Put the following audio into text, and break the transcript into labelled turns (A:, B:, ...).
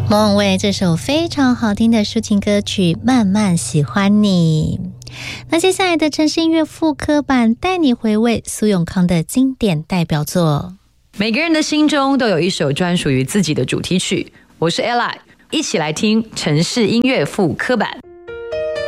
A: 莫文蔚这首非常好听的抒情歌曲《慢慢喜欢你》。那接下来的城市音乐复刻版带你回味苏永康的经典代表作。
B: 每个人的心中都有一首专属于自己的主题曲，我是 Ella， 一起来听城市音乐复刻版。